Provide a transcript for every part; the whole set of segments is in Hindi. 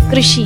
कृषि।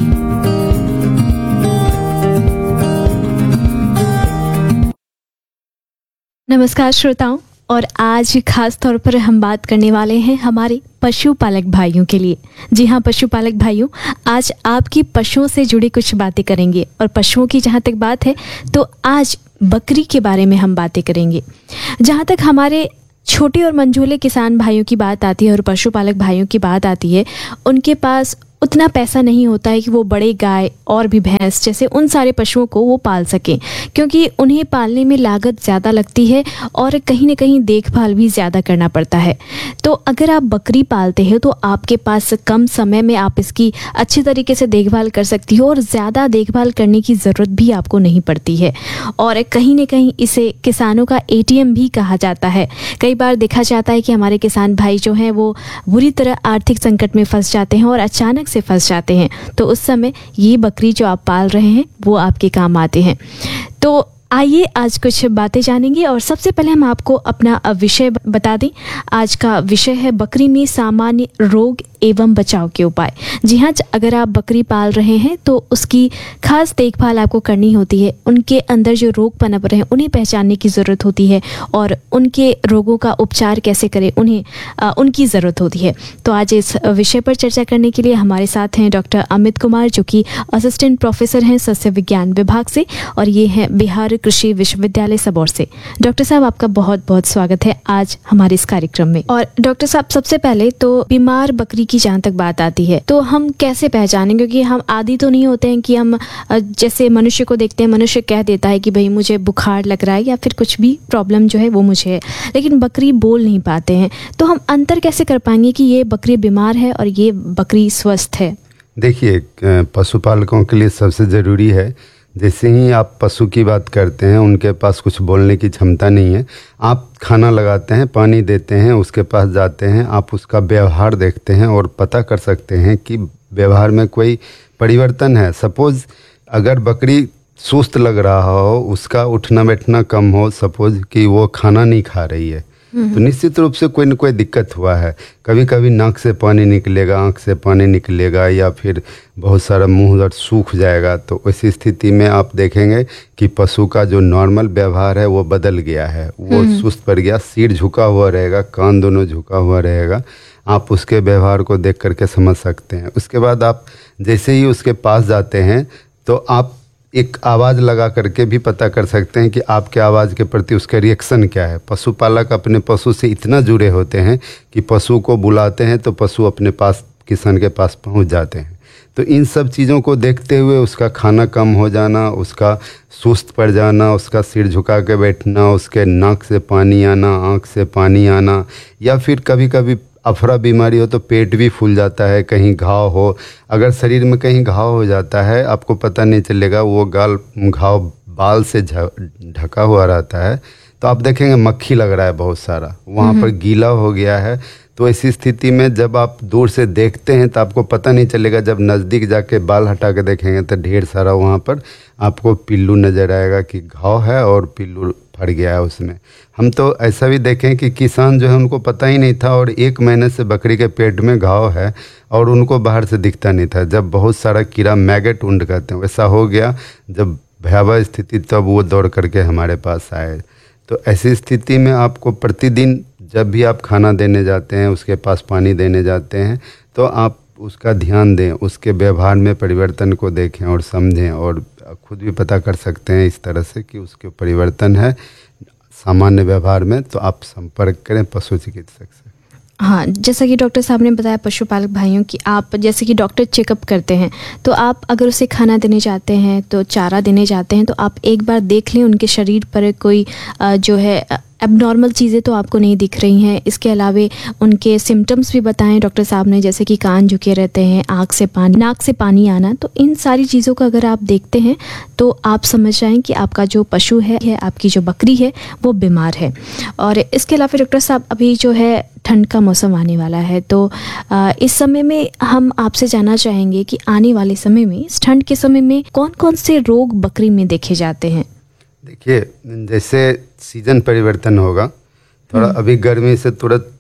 नमस्कार श्रोताओं, और आज खास तौर पर हम बात करने वाले हैं हमारे पशुपालक भाइयों के लिए। जी हाँ पशुपालक भाइयों, आज आपकी पशुओं से जुड़ी कुछ बातें करेंगे। और पशुओं की जहाँ तक बात है तो आज बकरी के बारे में हम बातें करेंगे। जहाँ तक हमारे छोटे और मंझोले किसान भाइयों की बात आती है और पशुपालक भाइयों की बात आती है, उनके पास उतना पैसा नहीं होता है कि वो बड़े गाय और भी भैंस जैसे उन सारे पशुओं को वो पाल सकें, क्योंकि उन्हें पालने में लागत ज़्यादा लगती है और कहीं ना कहीं देखभाल भी ज़्यादा करना पड़ता है। तो अगर आप बकरी पालते हैं तो आपके पास कम समय में आप इसकी अच्छी तरीके से देखभाल कर सकती हो और ज़्यादा देखभाल करने की ज़रूरत भी आपको नहीं पड़ती है। और कहीं ना कहीं इसे किसानों का ATM भी कहा जाता है। कई बार देखा जाता है कि हमारे किसान भाई जो हैं वो बुरी तरह आर्थिक संकट में फंस जाते हैं और अचानक से फंस जाते हैं, तो उस समय ये बकरी जो आप पाल रहे हैं वो आपके काम आते हैं। तो आइए आज कुछ बातें जानेंगे। और सबसे पहले हम आपको अपना विषय बता दें। आज का विषय है बकरी में सामान्य रोग एवं बचाव के उपाय। जी हाँ, अगर आप बकरी पाल रहे हैं तो उसकी खास देखभाल आपको करनी होती है। उनके अंदर जो रोग पनप रहे हैं उन्हें पहचानने की ज़रूरत होती है और उनके रोगों का उपचार कैसे करें उन्हें उनकी ज़रूरत होती है। तो आज इस विषय पर चर्चा करने के लिए हमारे साथ हैं डॉक्टर अमित कुमार, जो कि असिस्टेंट प्रोफेसर हैं सस्य विज्ञान विभाग से, और ये हैं बिहार कृषि विश्वविद्यालय सबौर से। डॉक्टर साहब, आपका बहुत बहुत स्वागत है आज हमारे इस कार्यक्रम में। और डॉक्टर साहब, सबसे पहले तो बीमार बकरी की जहाँ तक बात आती है तो हम कैसे पहचानें, क्योंकि हम आदी तो नहीं होते हैं कि हम जैसे मनुष्य को देखते हैं, मनुष्य कह देता है कि भाई मुझे बुखार लग रहा है या फिर कुछ भी प्रॉब्लम जो है वो मुझे है, लेकिन बकरी बोल नहीं पाते हैं। तो हम अंतर कैसे कर पाएंगे कि ये बकरी बीमार है और ये बकरी स्वस्थ है? देखिए, पशुपालकों के लिए सबसे ज़रूरी है, जैसे ही आप पशु की बात करते हैं उनके पास कुछ बोलने की क्षमता नहीं है। आप खाना लगाते हैं, पानी देते हैं, उसके पास जाते हैं, आप उसका व्यवहार देखते हैं और पता कर सकते हैं कि व्यवहार में कोई परिवर्तन है। सपोज़ अगर बकरी सुस्त लग रहा हो, उसका उठना बैठना कम हो, सपोज़ कि वो खाना नहीं खा रही है, तो निश्चित रूप से कोई न कोई दिक्कत हुआ है। कभी कभी नाक से पानी निकलेगा, आँख से पानी निकलेगा, या फिर बहुत सारा मुंह सूख जाएगा। तो ऐसी स्थिति में आप देखेंगे कि पशु का जो नॉर्मल व्यवहार है वो बदल गया है, वो सुस्त पड़ गया, सिर झुका हुआ रहेगा, कान दोनों झुका हुआ रहेगा। आप उसके व्यवहार को देख करके समझ सकते हैं। उसके बाद आप जैसे ही उसके पास जाते हैं तो आप एक आवाज़ लगा करके भी पता कर सकते हैं कि आपके आवाज़ के प्रति उसका रिएक्शन क्या है। पशुपालक अपने पशु से इतना जुड़े होते हैं कि पशु को बुलाते हैं तो पशु अपने पास किसान के पास पहुंच जाते हैं। तो इन सब चीज़ों को देखते हुए उसका खाना कम हो जाना, उसका सुस्त पड़ जाना, उसका सिर झुका के बैठना, उसके नाक से पानी आना, आँख से पानी आना, या फिर कभी कभी अफरा बीमारी हो तो पेट भी फूल जाता है, कहीं घाव हो। अगर शरीर में कहीं घाव हो जाता है आपको पता नहीं चलेगा, वो घाव बाल से ढका हुआ रहता है, तो आप देखेंगे मक्खी लग रहा है बहुत सारा, वहाँ पर गीला हो गया है। तो ऐसी स्थिति में जब आप दूर से देखते हैं तो आपको पता नहीं चलेगा, जब नज़दीक जाके बाल हटा के देखेंगे तो ढेर सारा वहाँ पर आपको पिल्लू नज़र आएगा कि घाव है और पिल्लू फट गया है उसमें। हम तो ऐसा भी देखें कि किसान जो है उनको पता ही नहीं था और 1 महीने से बकरी के पेट में घाव है और उनको बाहर से दिखता नहीं था। जब बहुत सारा कीड़ा, मैगेट उंड कहते हैं, वैसा हो गया जब भयावह स्थिति, तब वो दौड़ करके हमारे पास आए। तो ऐसी स्थिति में आपको प्रतिदिन जब भी आप खाना देने जाते हैं, उसके पास पानी देने जाते हैं, तो आप उसका ध्यान दें, उसके व्यवहार में परिवर्तन को देखें और समझें, और खुद भी पता कर सकते हैं इस तरह से कि उसके परिवर्तन है सामान्य व्यवहार में, तो आप संपर्क करें पशु चिकित्सक से। हाँ, जैसा कि डॉक्टर साहब ने बताया पशुपालक भाइयों की, आप जैसे कि डॉक्टर चेकअप करते हैं तो आप अगर उसे खाना देने जाते हैं तो चारा देने जाते हैं तो आप एक बार देख लें उनके शरीर पर कोई जो है एबनॉर्मल चीज़ें तो आपको नहीं दिख रही हैं। इसके अलावे उनके सिम्टम्स भी बताएं डॉक्टर साहब ने, जैसे कि कान झुके रहते हैं, नाक से पानी आना। तो इन सारी चीज़ों का अगर आप देखते हैं तो आप समझ जाएं कि आपका जो पशु है, आपकी जो बकरी है वो बीमार है। और इसके अलावा डॉक्टर साहब, अभी जो है ठंड का मौसम आने वाला है, तो इस समय में हम आपसे जानना चाहेंगे कि आने वाले समय में, इस ठंड के समय में कौन कौन से रोग बकरी में देखे जाते हैं? देखिए, जैसे सीजन परिवर्तन होगा, थोड़ा अभी गर्मी से तुरंत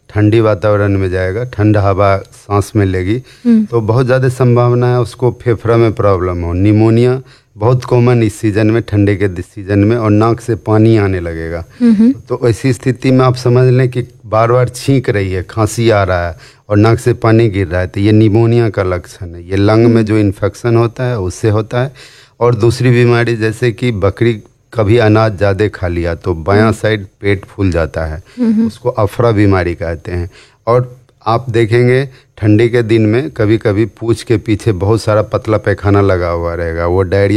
ठंडी वातावरण में जाएगा, ठंडा हवा सांस में लेगी तो बहुत ज़्यादा संभावना है उसको फेफड़ा में प्रॉब्लम हो। निमोनिया बहुत कॉमन इस सीजन में, ठंडे के सीजन में, और नाक से पानी आने लगेगा। तो ऐसी स्थिति में आप समझ लें कि बार बार छींक रही है, खांसी आ रहा है और नाक से पानी गिर रहा है, तो ये निमोनिया का लक्षण है। ये लंग में जो इन्फेक्शन होता है उससे होता है। और दूसरी बीमारी जैसे कि बकरी कभी अनाज ज़्यादा खा लिया तो बायां साइड पेट फूल जाता है, उसको अफरा बीमारी कहते हैं। और आप देखेंगे ठंडी के दिन में कभी कभी पूंछ के पीछे बहुत सारा पतला पैखाना लगा हुआ रहेगा, वो डायरिया